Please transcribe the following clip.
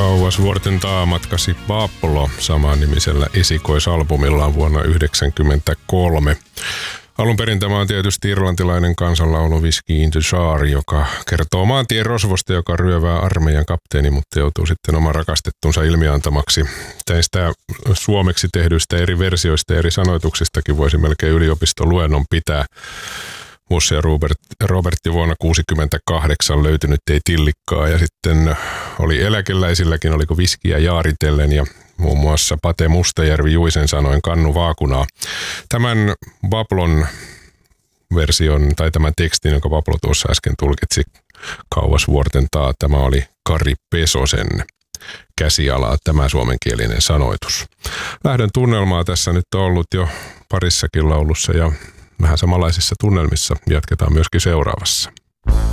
Kauas vuorten taa matkasi Pablo samannimisellä esikoisalbumillaan vuonna 1993. Alun perin tämä on tietysti irlantilainen kansanlaulu Whiskey in the Jar, joka kertoo maantien rosvosta, joka ryövää armeijan kapteeni, mutta joutuu sitten oman rakastettunsa ilmiantamaksi. Näistä suomeksi tehdyistä eri versioista ja eri sanoituksistakin voisi melkein yliopistoluennon pitää. Musse ja Robertti vuonna 1968 löytynyt ei tillikkaa, ja sitten oli eläkeläisilläkin, oliko viskiä jaaritellen, ja muun muassa Pate Mustajärvi Juisen sanoen kannu vaakunaa. Tämän Pablon version tai tämän tekstin, jonka Pablo tuossa äsken tulkitsi kauas vuorten taa, tämä oli Kari Pesosen käsialaa, tämä suomenkielinen sanoitus. Lähdön tunnelmaa tässä nyt on ollut jo parissakin laulussa, ja vähän samanlaisissa tunnelmissa jatketaan myöskin seuraavassa.